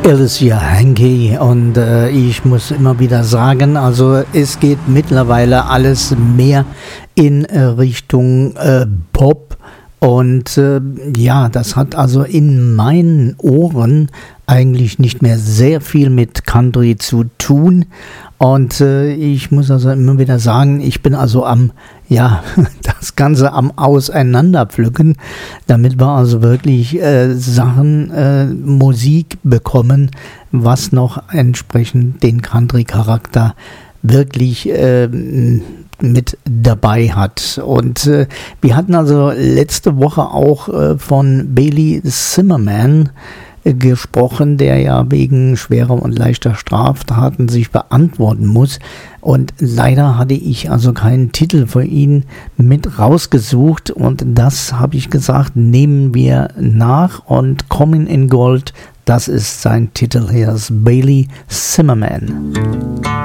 Alicia Hanky und ich muss immer wieder sagen, also es geht mittlerweile alles mehr in Richtung Pop und ja, das hat also in meinen Ohren eigentlich nicht mehr sehr viel mit Country zu tun und ich muss also immer wieder sagen, ich bin also das Ganze am Auseinanderpflücken, damit wir also wirklich Musik bekommen, was noch entsprechend den Country-Charakter wirklich mit dabei hat. Und wir hatten also letzte Woche auch von Bailey Zimmerman gesprochen, der ja wegen schwerer und leichter Straftaten sich beantworten muss. Und leider hatte ich also keinen Titel für ihn mit rausgesucht. Und das habe ich gesagt, nehmen wir nach. Und Coming in Gold, das ist sein Titel. Hier ist Bailey Zimmerman.